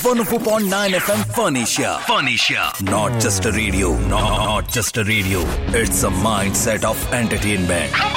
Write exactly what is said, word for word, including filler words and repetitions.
one oh four point nine F M Furnisher. Furnisher. Not just a radio. Not, not just a radio. It's a mindset of entertainment.